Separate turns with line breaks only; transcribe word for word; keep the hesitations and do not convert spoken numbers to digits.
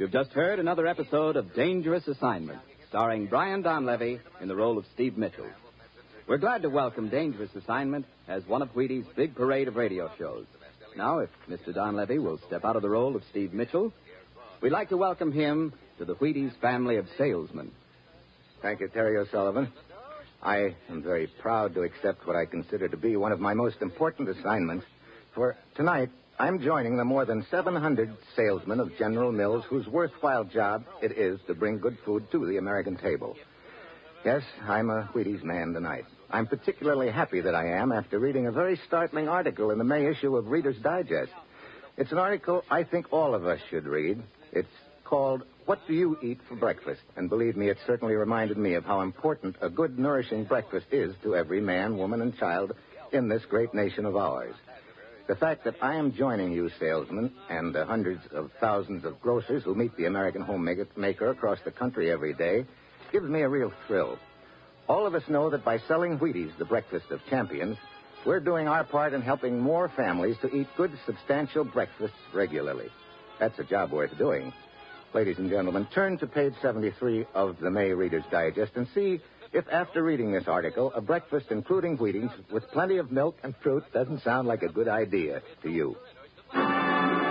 You've just heard another episode of Dangerous Assignment, starring Brian Donlevy in the role of Steve Mitchell. We're glad to welcome Dangerous Assignment as one of Wheaties' big parade of radio shows. Now, if Mister Donlevy will step out of the role of Steve Mitchell, we'd like to welcome him to the Wheaties family of salesmen.
Thank you, Terry O'Sullivan. I am very proud to accept what I consider to be one of my most important assignments. For tonight, I'm joining the more than seven hundred salesmen of General Mills whose worthwhile job it is to bring good food to the American table. Yes, I'm a Wheaties man tonight. I'm particularly happy that I am after reading a very startling article in the May issue of Reader's Digest. It's an article I think all of us should read. It's called What Do You Eat for Breakfast? And believe me, it certainly reminded me of how important a good, nourishing breakfast is to every man, woman, and child in this great nation of ours. The fact that I am joining you salesmen and the hundreds of thousands of grocers who meet the American homemaker across the country every day gives me a real thrill. All of us know that by selling Wheaties, the breakfast of champions, we're doing our part in helping more families to eat good, substantial breakfasts regularly. That's a job worth doing. Ladies and gentlemen, turn to page seventy-three of the May Reader's Digest and see if, after reading this article, a breakfast including Wheaties with plenty of milk and fruit doesn't sound like a good idea to you.